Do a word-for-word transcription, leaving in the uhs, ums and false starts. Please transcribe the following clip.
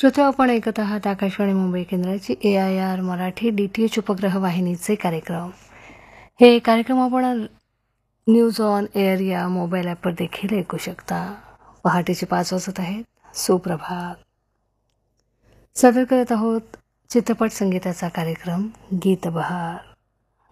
श्रोते, आपण ऐकत आहात आकाशवाणी मुंबई केंद्राची ए I R Marathi D T H उपग्रह वाहिनीचे कार्यक्रम. हे कार्यक्रम आपण न्यूज ऑन एअर या मोबाईल ॲपवर देखील ऐकू शकता. पहाटेचे पाच वाजत आहेत. सुप्रभात. सादर करत आहोत चित्रपट संगीताचा कार्यक्रम गीतबहार.